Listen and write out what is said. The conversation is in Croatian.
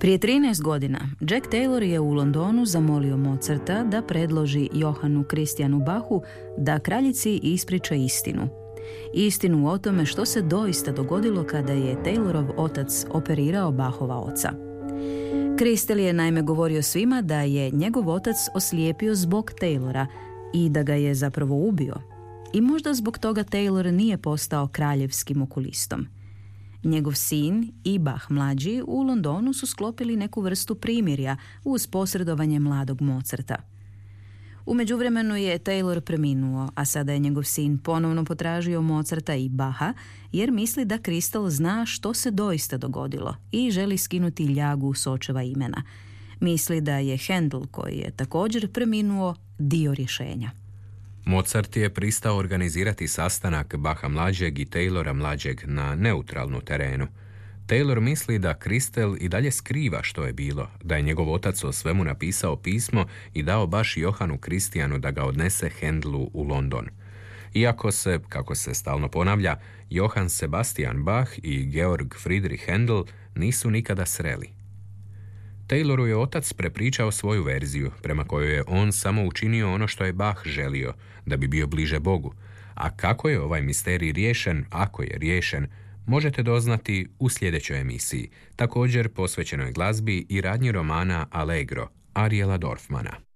Prije 13 godina Jack Taylor je u Londonu zamolio Mozarta da predloži Johannu Christianu Bachu da kraljici ispriča istinu. Istinu o tome što se doista dogodilo kada je Taylorov otac operirao Bachova oca. Christel je naime govorio svima da je njegov otac oslijepio zbog Taylora i da ga je zapravo ubio. I možda zbog toga Taylor nije postao kraljevskim okulistom. Njegov sin i Bach mlađi u Londonu su sklopili neku vrstu primirja uz posredovanje mladog Mozarta. U međuvremenu je Taylor preminuo, a sada je njegov sin ponovno potražio Mozarta i Bacha jer misli da Christel zna što se doista dogodilo i želi skinuti ljagu s očeva imena. Misli da je Handel, koji je također preminuo, dio rješenja. Mozart je pristao organizirati sastanak Bacha mlađeg i Taylora mlađeg na neutralnu terenu. Taylor misli da Christel i dalje skriva što je bilo, da je njegov otac o svemu napisao pismo i dao baš Johanu Christianu da ga odnese Handelu u London. Iako se, kako se stalno ponavlja, Johann Sebastian Bach i Georg Friedrich Handel nisu nikada sreli. Tayloru je otac prepričao svoju verziju, prema kojoj je on samo učinio ono što je Bach želio, da bi bio bliže Bogu. A kako je ovaj misterij riješen, ako je riješen, možete doznati u sljedećoj emisiji, također posvećenoj glazbi i radnji romana Allegro, Ariela Dorfmana.